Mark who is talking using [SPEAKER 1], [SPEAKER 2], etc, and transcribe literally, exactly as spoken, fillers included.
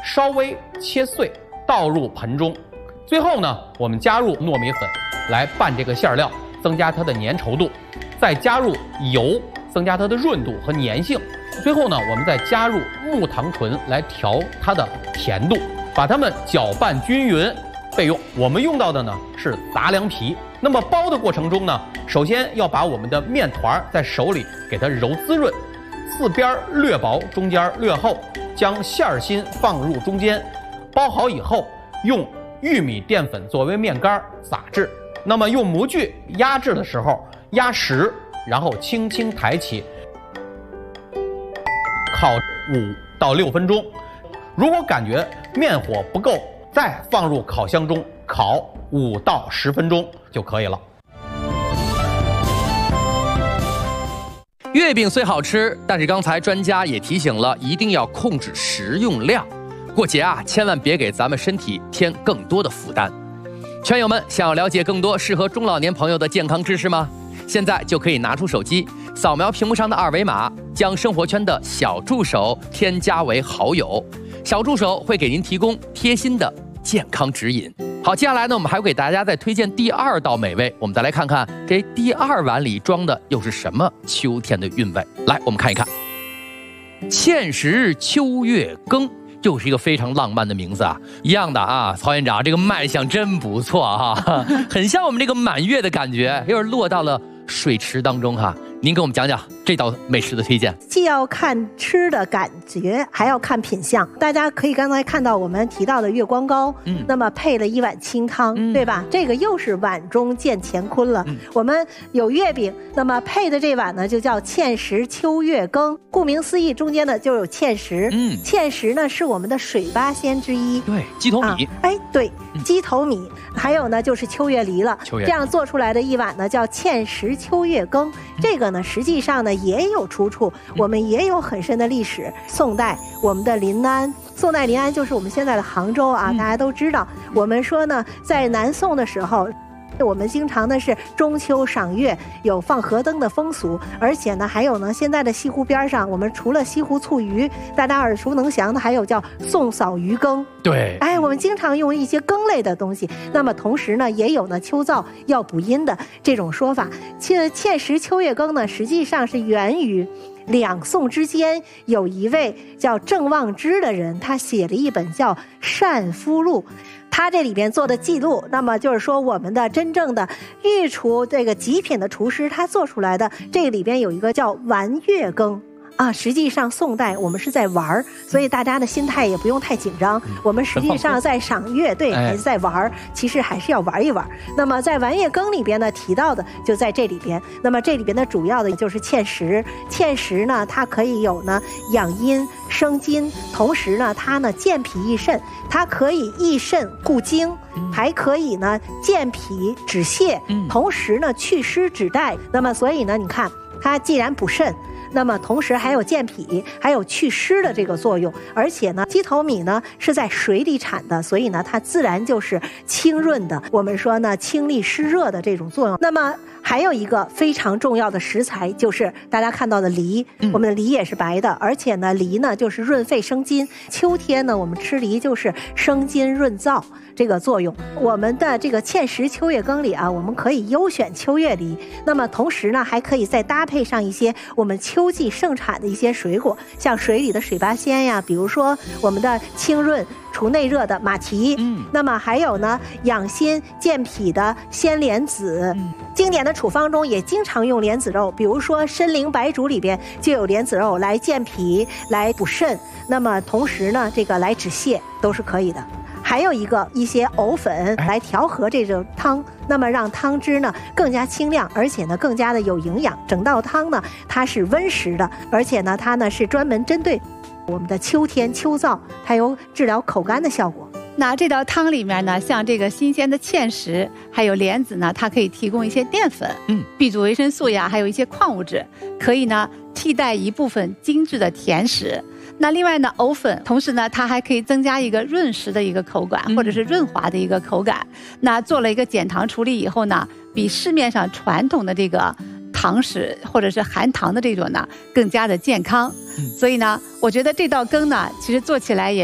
[SPEAKER 1] 稍微切碎，倒入盆中。最后呢，我们加入糯米粉来拌这个馅料，增加它的粘稠度，再加入油，增加它的润度和粘性。最后呢，我们再加入木糖醇来调它的甜度，把它们搅拌均匀备用。我们用到的呢是杂粮皮。那么包的过程中呢，首先要把我们的面团在手里给它揉滋润，四边略薄，中间略厚，将馅心放入中间，包好以后，用玉米淀粉作为面干撒制。那么用模具压制的时候压实，然后轻轻抬起，烤五到六分钟。如果感觉面火不够，再放入烤箱中烤五到十分钟就可以了。
[SPEAKER 2] 月饼虽好吃，但是刚才专家也提醒了，一定要控制食用量。过节啊，千万别给咱们身体添更多的负担。圈友们，想要了解更多适合中老年朋友的健康知识吗？现在就可以拿出手机，扫描屏幕上的二维码，将生活圈的小助手添加为好友。小助手会给您提供贴心的健康指引。好，接下来呢，我们还会给大家再推荐第二道美味。我们再来看看这第二碗里装的又是什么秋天的韵味。来，我们看一看，芡实秋月羹。又是一个非常浪漫的名字啊！一样的啊，曹院长，这个卖相真不错哈、啊，很像我们这个满月的感觉，又是落到了水池当中哈。您给我们讲讲这道美食的推荐。
[SPEAKER 3] 既要看吃的感觉，还要看品相。大家可以刚才看到我们提到的月光糕，嗯，那么配了一碗清汤，嗯、对吧？这个又是碗中见乾坤了。嗯、我们有月饼，那么配的这碗呢就叫芡实秋月羹。顾名思义，中间呢就有芡实。嗯，芡实呢是我们的水八仙之一。
[SPEAKER 2] 对，鸡头米。啊、
[SPEAKER 3] 哎，对，鸡头米。嗯、还有呢就是秋月梨了。秋月这样做出来的一碗呢叫芡实秋月羹。这个呢实际上呢也有出处，我们也有很深的历史。宋代我们的临安，宋代临安就是我们现在的杭州啊，大家都知道。我们说呢，在南宋的时候，我们经常的是中秋赏月，有放河灯的风俗，而且呢，还有呢，现在的西湖边上，我们除了西湖醋鱼，大家耳熟能详的，还有叫宋嫂鱼羹。
[SPEAKER 2] 对，
[SPEAKER 3] 哎，我们经常用一些羹类的东西。那么同时呢，也有呢秋燥要补阴的这种说法。芡芡实秋月羹呢，实际上是源于两宋之间有一位叫郑望之的人，他写了一本叫《善夫录》。他这里边做的记录，那么就是说我们的真正的御厨这个极品的厨师，他做出来的这个里边有一个叫玩月羹啊。实际上宋代我们是在玩，所以大家的心态也不用太紧张。我们实际上在赏月，对，还是在玩，其实还是要玩一玩。那么在玩月羹里边呢提到的就在这里边。那么这里边的主要的就是芡实，芡实呢它可以有呢养阴生津，同时呢它呢健脾益肾，它可以益肾固精，还可以呢健脾止泻，同时呢祛湿止带。那么所以呢你看它既然补肾，那么同时还有健脾还有祛湿的这个作用。而且呢鸡头米呢是在水里产的，所以呢它自然就是清润的，我们说呢清利湿热的这种作用。那么还有一个非常重要的食材就是大家看到的梨，嗯、我们的梨也是白的，而且呢梨呢就是润肺生津，秋天呢我们吃梨就是生津润燥这个作用。我们的这个芡实秋月羹里啊，我们可以优选秋月梨，那么同时呢还可以再搭配上一些我们秋季盛产的一些水果，像水里的水八仙呀，比如说我们的清润除内热的马蹄，嗯，那么还有呢养心健脾的鲜莲子，嗯，经典的处方中也经常用莲子肉，比如说参苓白术里边就有莲子肉来健脾来补肾，那么同时呢这个来止泻都是可以的。还有一个一些藕粉来调和这种汤，那么让汤汁呢更加清亮，而且呢更加的有营养。整道汤呢它是温食的，而且呢它呢是专门针对我们的秋天秋燥，它有治疗口干的效果。
[SPEAKER 4] 那这道汤里面呢，像这个新鲜的芡实，还有莲子呢，它可以提供一些淀粉，嗯 ，B 族维生素呀，还有一些矿物质，可以呢替代一部分精致的甜食。那另外呢，藕粉，同时呢，它还可以增加一个润食的一个口感，或者是润滑的一个口感。那做了一个减糖处理以后呢，比市面上传统的这个糖食或者是含糖的这种呢，更加的健康。所以呢，我觉得这道羹呢，其实做起来也